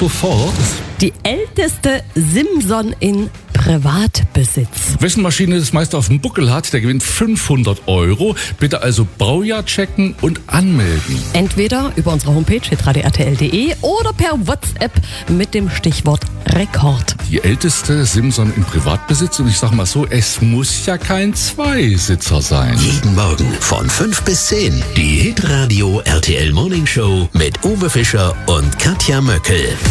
sofort. Die älteste Simson in Privatbesitz. Wessen Maschine das meiste auf dem Buckel hat, der gewinnt 500 €. Bitte also Baujahr checken und anmelden. Entweder über unsere Homepage hitradio.rtl.de oder per WhatsApp mit dem Stichwort Rekord. Die älteste Simson in Privatbesitz, und ich sag mal so, es muss ja kein Zweisitzer sein. Jeden Morgen von 5 bis 10 die Hitradio RTL Morning Show mit Uwe Fischer und Katja Möckel.